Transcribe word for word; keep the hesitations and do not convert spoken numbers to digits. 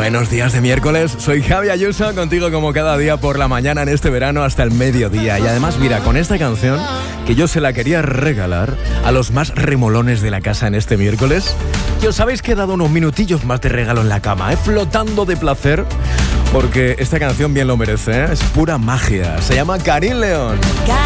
Buenos días de miércoles, soy Javi Ayuso, contigo como cada día por la mañana en este verano hasta el mediodía. Y además, mira, con esta canción que yo se la quería regalar a los más remolones de la casa en este miércoles, que os habéis quedado unos minutillos más de regalo en la cama, ¿eh? Flotando de placer, porque esta canción bien lo merece, ¿eh? Es pura magia. Se llama Karim León.